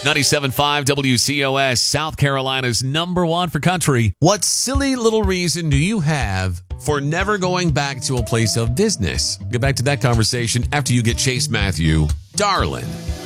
97.5 WCOS, South Carolina's #1 for country. What silly little reason do you have for never going back to a place of business? Get back to that conversation after you get Chase Matthew, Darlin'.